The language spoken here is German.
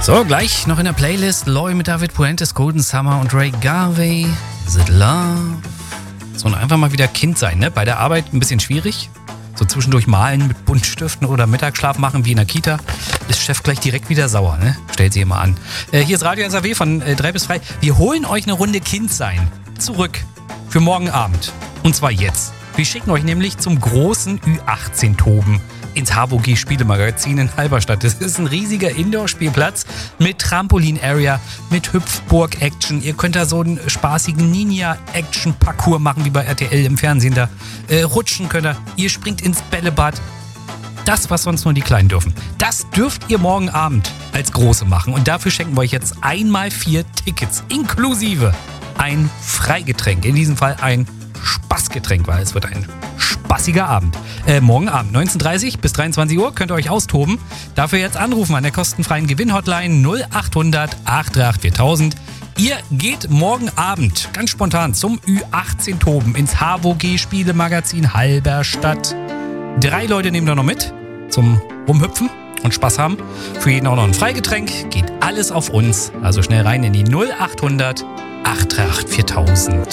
So, gleich noch in der Playlist Loy mit David Puentes, Golden Summer und Ray Garvey. Is it love? So, und einfach mal wieder Kind sein, ne? Bei der Arbeit ein bisschen schwierig. So zwischendurch malen mit Buntstiften oder Mittagsschlaf machen wie in der Kita. Ist Chef gleich direkt wieder sauer, ne? Stellt sie immer an. Hier ist Radio SAW von 3 bis 3. Wir holen euch eine Runde Kind sein zurück für morgen Abend. Und zwar jetzt. Wir schicken euch nämlich zum großen Ü18-Toben ins HVG Spielemagazin in Halberstadt. Das ist ein riesiger Indoor-Spielplatz mit Trampolin-Area, mit Hüpfburg-Action. Ihr könnt da so einen spaßigen Ninja-Action-Parcours machen, wie bei RTL im Fernsehen da. Rutschen könnt ihr. Ihr springt ins Bällebad. Das, was sonst nur die Kleinen dürfen. Das dürft ihr morgen Abend als Große machen. Und dafür schenken wir euch jetzt einmal 4 Tickets, inklusive ein Freigetränk. In diesem Fall ein Spaßgetränk, weil es wird ein spaßiger Abend. Morgen Abend, 19:30 bis 23 Uhr, könnt ihr euch austoben. Dafür jetzt anrufen an der kostenfreien Gewinn-Hotline 0800 838 4000. Ihr geht morgen Abend ganz spontan zum Ü18-Toben ins HVG Spielemagazin Halberstadt. 3 Leute nehmen wir noch mit zum Rumhüpfen und Spaß haben. Für jeden auch noch ein Freigetränk. Geht alles auf uns. Also schnell rein in die 0800 838 4000.